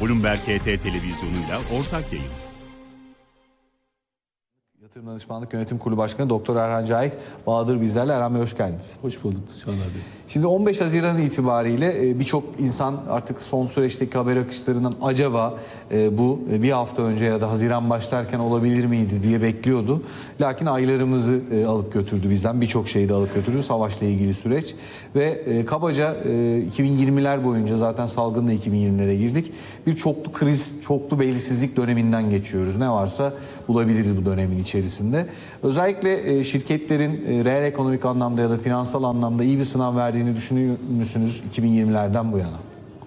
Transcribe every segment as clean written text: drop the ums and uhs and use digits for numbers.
Bloomberg HT televizyonuyla ortak yayın. Yatırım Danışmanlık Yönetim Kurulu Başkanı Doktor Erhan Cahit Bahadır bizlerle. Erhan Bey hoş geldiniz. Hoş bulduk Çağlar Bey. Şimdi 15 Haziran itibariyle birçok insan artık son süreçteki haber akışlarından acaba bu bir hafta önce ya da Haziran başlarken olabilir miydi diye bekliyordu. Lakin aylarımızı alıp götürdü bizden. Birçok şeyi de alıp götürdü savaşla ilgili süreç. Ve kabaca 2020'ler boyunca zaten salgınla 2020'lere girdik. Bir çoklu kriz, çoklu belirsizlik döneminden geçiyoruz. Ne varsa bulabiliriz bu dönemin içerisinde. Özellikle şirketlerin reel ekonomik anlamda ya da finansal anlamda iyi bir sınav verdiğini düşünüyor musunuz 2020'lerden bu yana?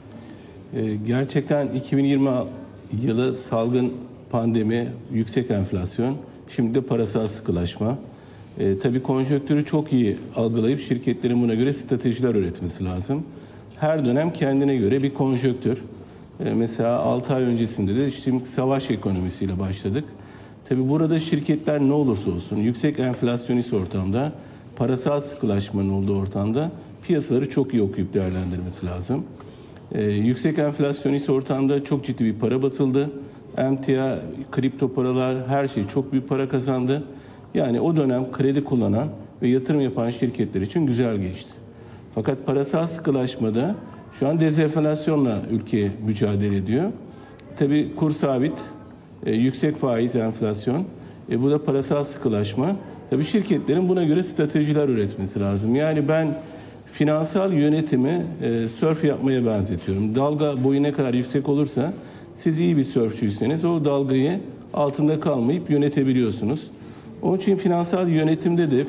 Gerçekten 2020 yılı salgın, pandemi, yüksek enflasyon, şimdi de parasal sıkılaşma. Tabii konjonktürü çok iyi algılayıp şirketlerin buna göre stratejiler üretmesi lazım. Her dönem kendine göre bir konjonktür. Mesela 6 ay öncesinde de şimdi savaş ekonomisiyle başladık. Tabii burada şirketler ne olursa olsun yüksek enflasyonist ortamda, parasal sıkılaşmanın olduğu ortamda piyasaları çok iyi okuyup değerlendirmesi lazım. Yüksek enflasyonist ortamda çok ciddi bir para basıldı. Emtia, kripto paralar, her şey çok büyük para kazandı. Yani o dönem kredi kullanan ve yatırım yapan şirketler için güzel geçti. Fakat parasal sıkılaşmada şu an dezenflasyonla ülke mücadele ediyor. Tabii kur sabit, yüksek faiz, enflasyon, bu da parasal sıkılaşma. Tabii şirketlerin buna göre stratejiler üretmesi lazım. Yani ben finansal yönetimi sörf yapmaya benzetiyorum. Dalga boyu ne kadar yüksek olursa siz iyi bir sörfçüyseniz o dalgayı altında kalmayıp yönetebiliyorsunuz. Onun için finansal yönetimde de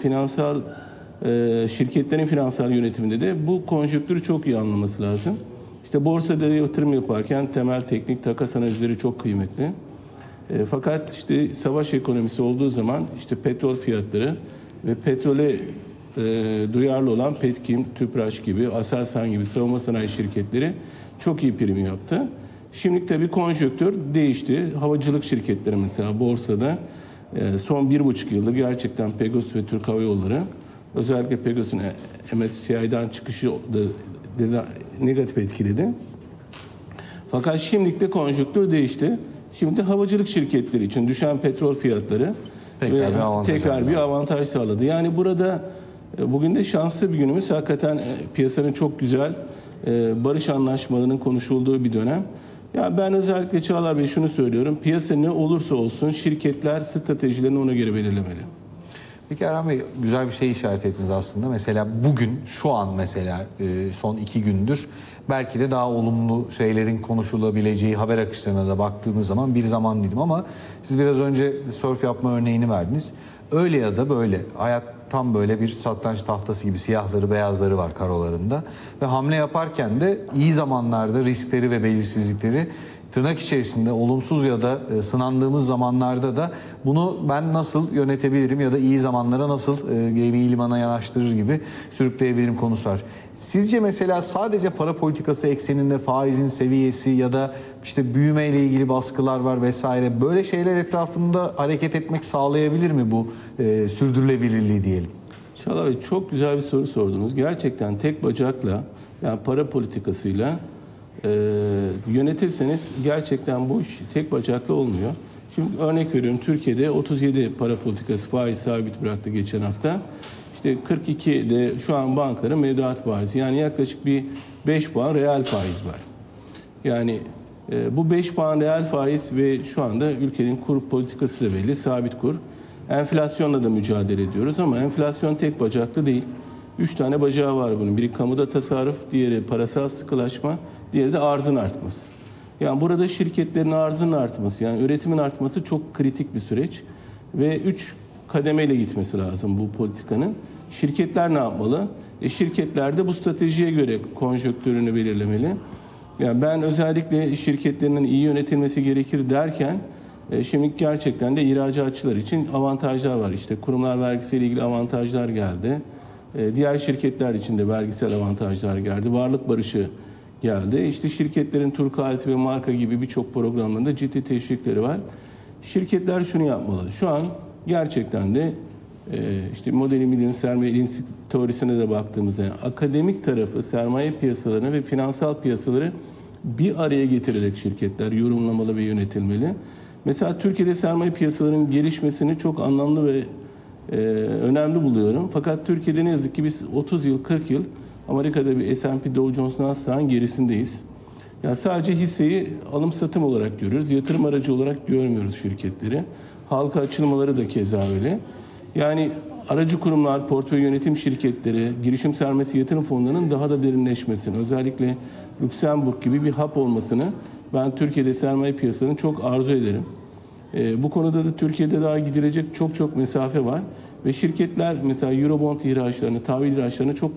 şirketlerin finansal yönetiminde de bu konjonktürü çok iyi anlaması lazım. İşte borsada yatırım yaparken temel teknik takas analizleri çok kıymetli. Fakat işte savaş ekonomisi olduğu zaman işte petrol fiyatları ve petrole duyarlı olan Petkim, Tüpraş gibi, Aselsan gibi savunma sanayi şirketleri çok iyi prim yaptı. Şimdi tabii konjonktür değişti. Havacılık şirketleri mesela borsada son 1,5 yılda gerçekten Pegasus ve Türk Hava Yolları, özellikle Pegasus'un MSCI'den çıkışı da negatif etkiledi. Fakat şimdilik de konjonktür değişti. Şimdi havacılık şirketleri için düşen petrol fiyatları tekrar bir avantaj sağladı. Yani burada bugün de şanslı bir günümüz. Hakikaten piyasanın çok güzel barış anlaşmalarının konuşulduğu bir dönem. Ya ben özellikle Çağlar Bey şunu söylüyorum. Piyasa ne olursa olsun şirketler stratejilerini ona göre belirlemeli. Peki Erhan Bey, güzel bir şey işaret ettiniz aslında. Mesela bugün, şu an mesela son 2 gündür belki de daha olumlu şeylerin konuşulabileceği haber akışlarına da baktığımız zaman bir zaman dilim, ama siz biraz önce sörf yapma örneğini verdiniz. Öyle ya da böyle hayat tam böyle bir satranç tahtası gibi, siyahları beyazları var karolarında ve hamle yaparken de iyi zamanlarda riskleri ve belirsizlikleri, tırnak içerisinde olumsuz ya da sınandığımız zamanlarda da bunu ben nasıl yönetebilirim ya da iyi zamanlara nasıl gemiyi limana yanaştırır gibi sürükleyebilirim konusu var. Sizce mesela sadece para politikası ekseninde faizin seviyesi ya da işte büyümeyle ilgili baskılar var vesaire, böyle şeyler etrafında hareket etmek sağlayabilir mi bu sürdürülebilirliği diyelim? Çağlar Bey, çok güzel bir soru sordunuz. Gerçekten tek bacakla, yani para politikasıyla yönetirseniz gerçekten bu iş tek bacaklı olmuyor. Şimdi örnek veriyorum, Türkiye'de 37 para politikası faiz sabit bıraktı geçen hafta. İşte 42 de şu an bankaların mevduat faizi. Yani yaklaşık bir 5 puan reel faiz var. Yani bu 5 puan reel faiz ve şu anda ülkenin kur politikası da belli, sabit kur. Enflasyonla da mücadele ediyoruz ama enflasyon tek bacaklı değil. 3 tane bacağı var bunun. Biri kamuda tasarruf, diğeri parasal sıkılaşma, diğeri de arzın artması. Yani burada şirketlerin arzının artması, yani üretimin artması çok kritik bir süreç. Ve 3 kademeyle gitmesi lazım bu politikanın. Şirketler ne yapmalı? Şirketler de bu stratejiye göre konjonktürünü belirlemeli. Yani ben özellikle şirketlerinin iyi yönetilmesi gerekir derken, şimdi gerçekten de ihracatçılar için avantajlar var. İşte kurumlar vergisiyle ilgili avantajlar geldi. Diğer şirketler için de vergisel avantajlar geldi. Varlık barışı geldi. İşte şirketlerin tur kalite ve marka gibi birçok programlarında ciddi teşvikleri var. Şirketler şunu yapmalı. Şu an gerçekten de işte modern milyon sermaye teorisine de baktığımızda akademik tarafı, sermaye piyasalarını ve finansal piyasaları bir araya getirilerek şirketler yorumlamalı ve yönetilmeli. Mesela Türkiye'de sermaye piyasalarının gelişmesini çok anlamlı ve önemli buluyorum. Fakat Türkiye'de ne yazık ki biz 30 yıl, 40 yıl Amerika'da bir S&P Dow Jones Nasdaq'ın gerisindeyiz. Yani sadece hisseyi alım satım olarak görüyoruz. Yatırım aracı olarak görmüyoruz şirketleri. Halka açılmaları da keza öyle. Yani aracı kurumlar, portföy yönetim şirketleri, girişim sermayesi yatırım fonlarının daha da derinleşmesini, özellikle Lüksemburg gibi bir hub olmasını ben Türkiye'de sermaye piyasalarını çok arzu ederim. Bu konuda da Türkiye'de daha gidilecek çok mesafe var. Ve şirketler mesela Eurobond ihraçlarını, tahvil ihraçlarını çok